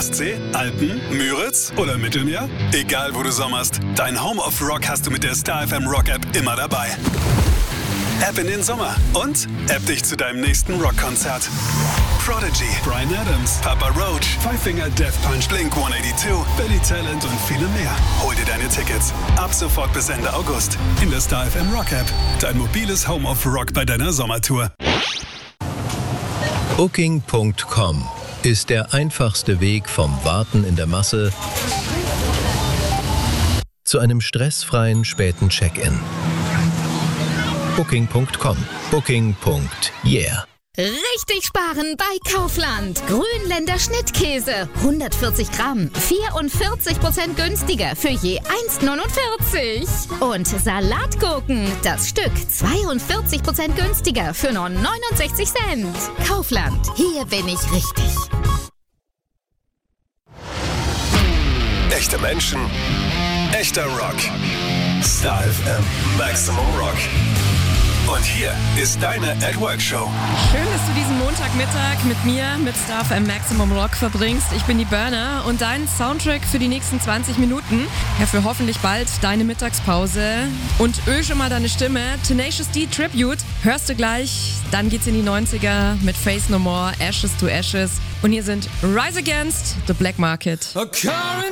Ostsee, Alpen, Müritz oder Mittelmeer? Egal wo du sommerst, dein Home of Rock hast du mit der Star FM Rock App immer dabei. App in den Sommer und App dich zu deinem nächsten Rockkonzert. Prodigy, Bryan Adams, Papa Roach, Five Finger Death Punch, Blink-182, Billy Talent und viele mehr. Hol dir deine Tickets ab sofort bis Ende August in der Star FM Rock App. Dein mobiles Home of Rock bei deiner Sommertour. Booking.com ist der einfachste Weg vom Warten in der Masse zu einem stressfreien späten Check-in. Booking.com. Booking.yeah. Richtig sparen bei Kaufland. Grünländer Schnittkäse. 140 Gramm. 44% günstiger für je 1,49. Und Salatgurken. Das Stück 42% günstiger für nur 69 Cent. Kaufland. Hier bin ich richtig. Echte Menschen. Echter Rock. Star FM Maximum Rock. Und hier ist deine At Work Show. Schön, dass du diesen Montagmittag mit mir, mit Star FM Maximum Rock verbringst. Ich bin die Burner und dein Soundtrack für die nächsten 20 Minuten. Ja, für hoffentlich bald deine Mittagspause. Und schon mal deine Stimme. Tenacious D Tribute hörst du gleich. Dann geht's in die 90er mit Faith No More, Ashes to Ashes. Und hier sind Rise Against the Black Market. A car